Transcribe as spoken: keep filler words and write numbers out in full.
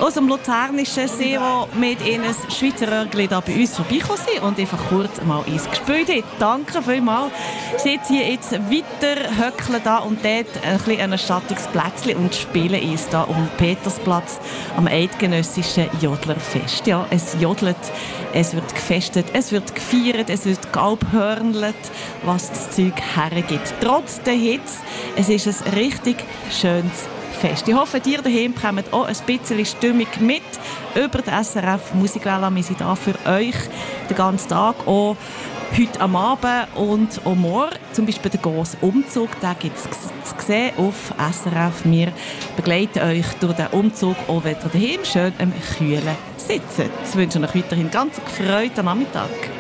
aus dem Luzernischen See, die mit ihnen Schweizer Röhrchen da bei uns vorbeikommen sind und einfach kurz mal ins Gespräch haben. Danke vielmals. Sie sitzen hier jetzt weiter, höckeln da und dort ein bisschen ein Erstattungsplätzchen und spielen uns da um den Petersplatz am eidgenössischen Jodlerfest. Ja, es jodelt, es wird gefestet, es wird gefeiert, es wird gealbhörnelt, was das Zeug hergibt. Trotz der Hitze, es ist ein richtig schönes Fest. Ich hoffe, ihr daheim bekommt auch ein bisschen Stimmung mit über den S R F Musikwelle. Wir sind da für euch den ganzen Tag, auch heute am Abend und auch morgen. Zum Beispiel den grossen Umzug, den gibt es zu sehen auf S R F. Wir begleiten euch durch den Umzug, auch wenn ihr daheim schön am Kühlen sitzt. Ich wünsche euch weiterhin ganz gefreuten Nachmittag.